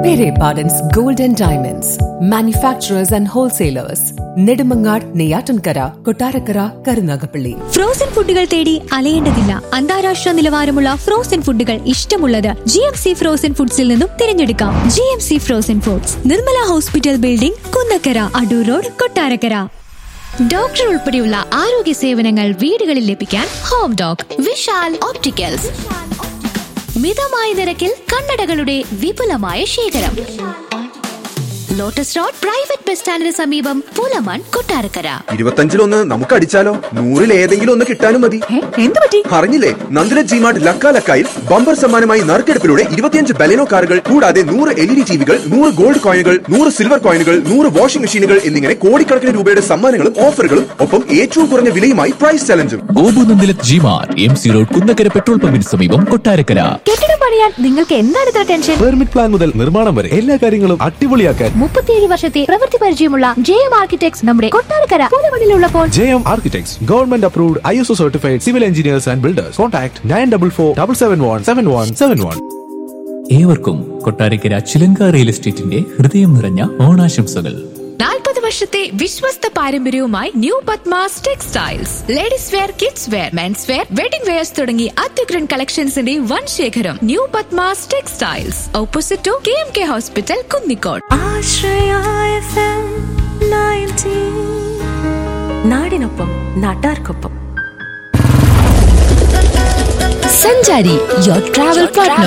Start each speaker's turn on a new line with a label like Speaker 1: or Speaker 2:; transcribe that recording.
Speaker 1: Pere Pardon's Gold and Diamonds, manufacturers and wholesalers. Nedumangad, Neyyattinkara, Kottarakkara, Karunagappally.
Speaker 2: Frozen ഫുഡുകൾ തേടി അലയേണ്ടതില്ല. അന്താരാഷ്ട്ര നിലവാരമുള്ള ഫ്രോസൺ ഫുഡുകൾ ഇഷ്ടമുള്ളത് GMC ഫ്രോസൺ ഫുഡ്സിൽ നിന്നും തിരഞ്ഞെടുക്കാം. GMC frozen foods, Nirmala hospital building, Kunnakkara, Adoor road, Kottarakkara. Doctor ഉൾപ്പെടെയുള്ള ആരോഗ്യ സേവനങ്ങൾ വീടുകളിൽ ലഭിക്കാൻ ഹോം ഡോക്. വിശാൽ ഓപ്റ്റിക്കൽസ്, മിതമായ നിരക്കിൽ കണ്ണടകളുടെ വിപുലമായ ശേഖരം. ലോട്ടസ് റോഡ് പ്രൈവറ്റ് ബസ് സ്റ്റാൻഡിന് സമീപം, പൂലമാൻ, കൊട്ടാരക്കര.
Speaker 3: 25 നമുക്ക് അടിച്ചാലോ? 100 ഏതെങ്കിലും ഒന്ന് കിട്ടാനും മതി.
Speaker 4: എന്ത് പറ്റി?
Speaker 3: അറിഞ്ഞില്ലേ? നന്ദില ജിമാർട്ട് ലക്കാലക്കായിൽ ബമ്പർ സമ്മാനമായി നറുക്കെടുപ്പിലൂടെ 25 ബലെനോ കാറുകൾ, കൂടാതെ 100 LED ടിവികൾ, 100 ഗോൾഡ് കോയിനുകൾ, 100 സിൽവർ കോയിനുകൾ, 100 വാഷിംഗ് മെഷീനുകൾ എന്നിങ്ങനെ കോടിക്കണക്കിന് രൂപയുടെ സമ്മാനങ്ങളും ഓഫറുകളും, ഒപ്പം ഏറ്റവും കുറഞ്ഞ വിലയുമായി price ചലഞ്ചും.
Speaker 5: Gopu Nandila G-Mart, MC road, Kunnakkara petrol പമ്പിന് സമീപം, കൊട്ടാരക്കര.
Speaker 2: കെട്ടിടം പണിയാൻ നിങ്ങൾക്ക് എന്താണ് ഇത്ര ടെൻഷൻ?
Speaker 6: പെർമിറ്റ് പ്ലാൻ മുതൽ നിർമ്മാണം വരെ എല്ലാ കാര്യങ്ങളും അടിപൊളിയാക്കാൻ
Speaker 2: 37 വർഷത്തെ പ്രവൃത്തി പരിചയമുള്ള JM Architects നമ്മുടെ Kottarakkara പൂലമണിലുള്ളപ്പോൾ.
Speaker 6: JM Architects, government approved, ISO certified civil engineers and builders. Contact 9447717171.
Speaker 5: ഏവർക്കും കൊട്ടാരക്കര ചിലങ്ക റിയൽ എസ്റ്റേറ്റിന്റെ ഹൃദയം നിറഞ്ഞ ഓണാശംസകൾ.
Speaker 7: 40 വർഷത്തെ വിശ്വസ്ത പാരമ്പര്യവുമായി new Padmas textiles. Ladies wear, kids wear, men's wear, wedding wears തുടങ്ങി അത്യുഗ്രൻ കളക്ഷൻസിന്റെ വൻ ശേഖരം. New Padmas textiles, opposite to KMK hospital, Kunnicode.
Speaker 4: നാടിനൊപ്പം, നാട്ടാർക്കൊപ്പം.
Speaker 7: സഞ്ചാരി, യുവർ ട്രാവൽ പാർട്ട്ണർ.